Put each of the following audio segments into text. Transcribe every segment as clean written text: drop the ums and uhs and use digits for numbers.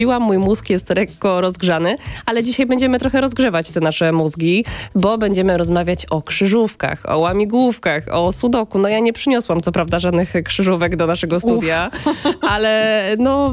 Mój mózg jest lekko rozgrzany, ale dzisiaj będziemy trochę rozgrzewać te nasze mózgi, bo będziemy rozmawiać o krzyżówkach, o łamigłówkach, o sudoku. No ja nie przyniosłam co prawda żadnych krzyżówek do naszego studia, ale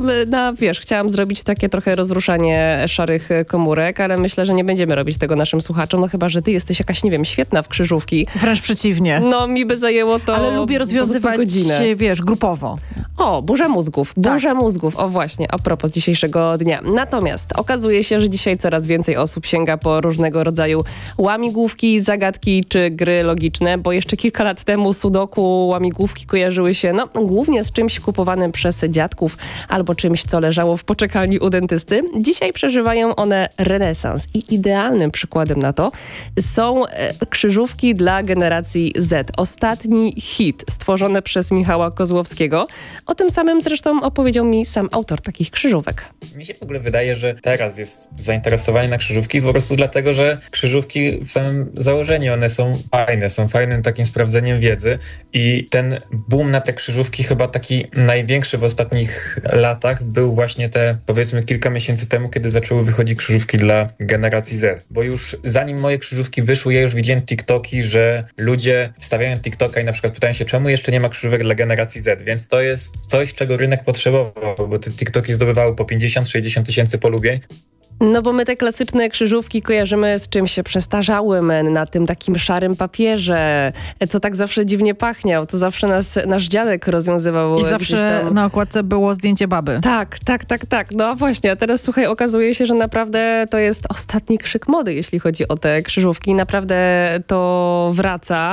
wiesz, chciałam zrobić takie trochę rozruszanie szarych komórek, ale myślę, że nie będziemy robić tego naszym słuchaczom, no chyba, że ty jesteś jakaś, nie wiem, świetna w krzyżówki. Wręcz przeciwnie. No mi by zajęło to ale lubię rozwiązywać, wiesz, grupowo. O, burza mózgów. Burza mózgów. O właśnie, a propos dzisiejszego dnia. Natomiast okazuje się, że dzisiaj coraz więcej osób sięga po różnego rodzaju łamigłówki, zagadki czy gry logiczne, bo jeszcze kilka lat temu sudoku, łamigłówki kojarzyły się głównie z czymś kupowanym przez dziadków albo czymś, co leżało w poczekalni u dentysty. Dzisiaj przeżywają one renesans i idealnym przykładem na to są krzyżówki dla generacji Z. Ostatni hit stworzony przez Michała Kozłowskiego. O tym samym zresztą opowiedział mi sam autor takich krzyżówek. Mi się w ogóle wydaje, że teraz jest zainteresowanie na krzyżówki po prostu dlatego, że krzyżówki w samym założeniu one są fajnym takim sprawdzeniem wiedzy i ten boom na te krzyżówki chyba taki największy w ostatnich latach był właśnie te, powiedzmy, kilka miesięcy temu, kiedy zaczęły wychodzić krzyżówki dla generacji Z. Bo już zanim moje krzyżówki wyszły, ja już widziałem TikToki, że ludzie wstawiają TikToka i na przykład pytają się, czemu jeszcze nie ma krzyżówek dla generacji Z, więc to jest coś, czego rynek potrzebował, bo te TikToki zdobywały po 50-60 tysięcy polubień. No bo my te klasyczne krzyżówki kojarzymy z czymś przestarzałym, na tym takim szarym papierze, co tak zawsze dziwnie pachniał, co zawsze nasz dziadek rozwiązywał. I zawsze na okładce było zdjęcie baby. Tak. No a właśnie, a teraz słuchaj, okazuje się, że naprawdę to jest ostatni krzyk mody, jeśli chodzi o te krzyżówki. Naprawdę to wraca.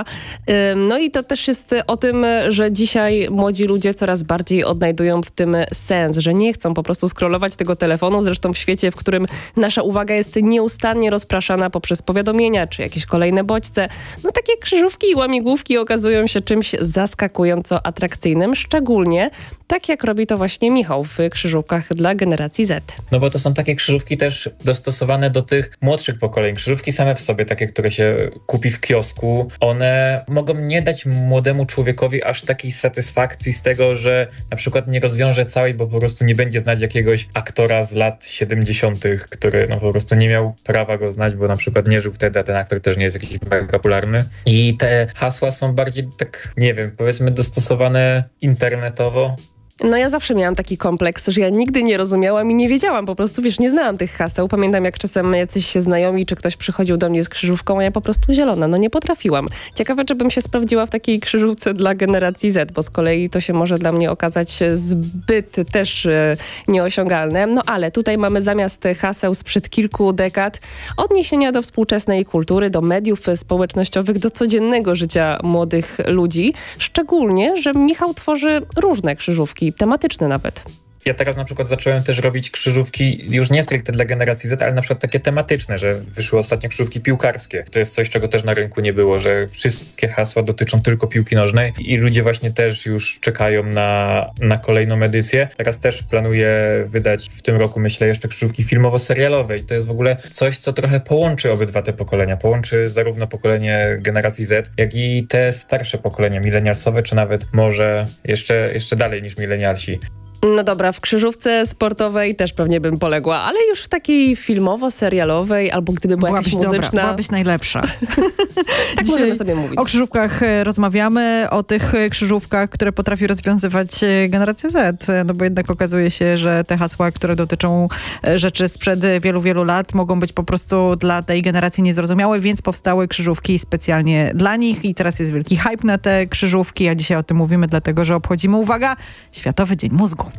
No i to też jest o tym, że dzisiaj młodzi ludzie coraz bardziej odnajdują w tym sens, że nie chcą po prostu scrollować tego telefonu, zresztą w świecie, w którym nasza uwaga jest nieustannie rozpraszana poprzez powiadomienia czy jakieś kolejne bodźce. No takie krzyżówki i łamigłówki okazują się czymś zaskakująco atrakcyjnym, szczególnie tak jak robi to właśnie Michał w krzyżówkach dla generacji Z. No bo to są takie krzyżówki też dostosowane do tych młodszych pokoleń. Krzyżówki same w sobie, takie, które się kupi w kiosku, one mogą nie dać młodemu człowiekowi aż takiej satysfakcji z tego, że na przykład nie rozwiąże całej, bo po prostu nie będzie znać jakiegoś aktora z lat 70., który po prostu nie miał prawa go znać, bo na przykład nie żył wtedy, a ten aktor też nie jest jakiś mega popularny. I te hasła są bardziej tak, nie wiem, powiedzmy dostosowane internetowo. No ja zawsze miałam taki kompleks, że ja nigdy nie rozumiałam i nie wiedziałam, po prostu, wiesz, nie znałam tych haseł. Pamiętam, jak czasem jacyś znajomi, czy ktoś przychodził do mnie z krzyżówką, a ja po prostu zielona, nie potrafiłam. Ciekawe, czy bym się sprawdziła w takiej krzyżówce dla generacji Z, bo z kolei to się może dla mnie okazać zbyt też nieosiągalne. No ale tutaj mamy zamiast haseł sprzed kilku dekad odniesienia do współczesnej kultury, do mediów społecznościowych, do codziennego życia młodych ludzi. Szczególnie, że Michał tworzy różne krzyżówki, tematyczne nawet. Ja teraz na przykład zacząłem też robić krzyżówki już nie stricte dla generacji Z, ale na przykład takie tematyczne, że wyszły ostatnio krzyżówki piłkarskie. To jest coś, czego też na rynku nie było, że wszystkie hasła dotyczą tylko piłki nożnej i ludzie właśnie też już czekają na kolejną edycję. Teraz też planuję wydać w tym roku, myślę, jeszcze krzyżówki filmowo-serialowe i to jest w ogóle coś, co trochę połączy obydwa te pokolenia. Połączy zarówno pokolenie generacji Z, jak i te starsze pokolenia, milenialsowe, czy nawet może jeszcze dalej niż milenialsi. No dobra, w krzyżówce sportowej też pewnie bym poległa, ale już w takiej filmowo-serialowej, albo gdyby była jakaś muzyczna. Dobra, byłabyś najlepsza. Tak możemy sobie mówić. O krzyżówkach rozmawiamy, o tych krzyżówkach, które potrafi rozwiązywać generacja Z, no bo jednak okazuje się, że te hasła, które dotyczą rzeczy sprzed wielu, wielu lat, mogą być po prostu dla tej generacji niezrozumiałe, więc powstały krzyżówki specjalnie dla nich i teraz jest wielki hype na te krzyżówki, a dzisiaj o tym mówimy dlatego, że obchodzimy, uwaga, Światowy Dzień Mózgu.